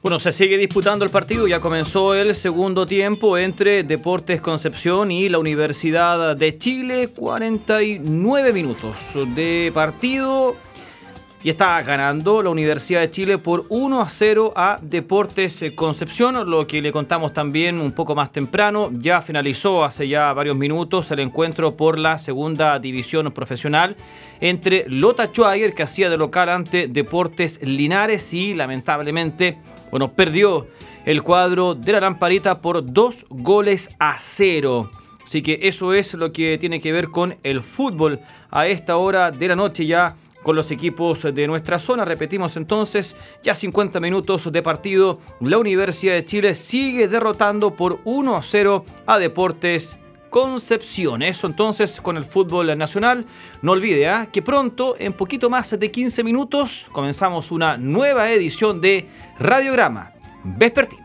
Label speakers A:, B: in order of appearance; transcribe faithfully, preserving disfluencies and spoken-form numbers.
A: Bueno, se sigue disputando el partido, ya comenzó el segundo tiempo entre Deportes Concepción y la Universidad de Chile, cuarenta y nueve minutos de partido y está ganando la Universidad de Chile por uno a cero a Deportes Concepción, lo que le contamos también un poco más temprano. Ya finalizó hace ya varios minutos el encuentro por la segunda división profesional entre Lota Schwager, que hacía de local ante Deportes Linares, y lamentablemente, bueno, perdió el cuadro de la Lamparita por dos goles a cero. Así que eso es lo que tiene que ver con el fútbol a esta hora de la noche, ya con los equipos de nuestra zona. Repetimos entonces, ya cincuenta minutos de partido. La Universidad de Chile sigue derrotando por uno a cero a Deportes Concepción. Eso entonces con el fútbol nacional. No olvide ¿eh? que pronto, en poquito más de quince minutos, comenzamos una nueva edición de Radiograma Vespertino.